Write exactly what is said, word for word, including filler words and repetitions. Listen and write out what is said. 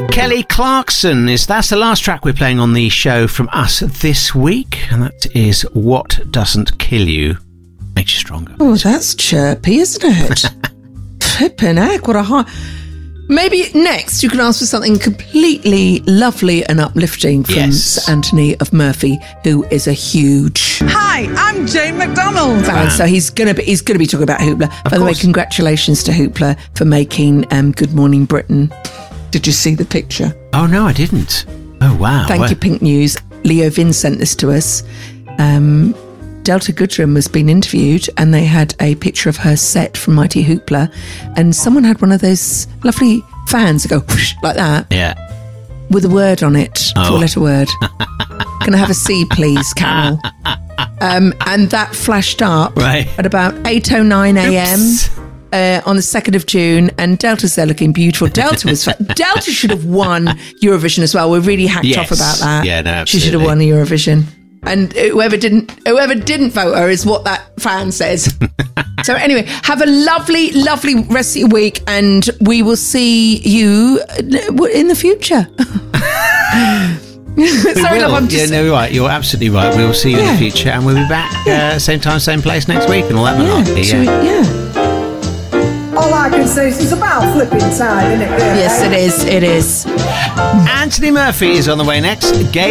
Kelly Clarkson is that's the last track we're playing on the show from us this week, and that is What Doesn't Kill You Makes You Stronger. Oh, that's chirpy, isn't it? Flippin' heck, what a high. Maybe next you can ask for something completely lovely and uplifting from Yes. Sir Anthony of Murphy, who is a huge Hi, I'm Jane McDonald. fan. So he's gonna be he's gonna be talking about Hoopla. Of By the way, course. congratulations to Hoopla for making um, Good Morning Britain. Did you see the picture? Oh no, I didn't. Oh wow. Thank Well, you, Pink News. Leo Vin sent this to us. Um, Delta Goodrem was being interviewed and they had a picture of her set from Mighty Hoopla, and someone had one of those lovely fans that go whoosh, like that Yeah. with a word on it, Oh. four letter word. Can I have a C, please, Carol? Um, and that flashed up Right. at about eight oh nine a.m. Oops. Uh, on the second of June, and Delta's there looking beautiful. Delta was fa- Delta should have won Eurovision as well. We're really hacked Yes. off about that. Yeah, no, she should have absolutely. won Eurovision. And whoever didn't, whoever didn't vote her is what that fan says. So anyway, have a lovely, lovely rest of your week, and we will see you in the future. We Sorry, will. love, I'm just Yeah, no, you're right. You're absolutely right. We will see you in Yeah. the future, and we'll be back uh, same time, same place next week, and all that yeah, malarkey. shall we- Yeah. yeah. All I can say is it's about flipping time, isn't it? Really? Yes, it is. It is. Anthony Murphy is on the way next. Gay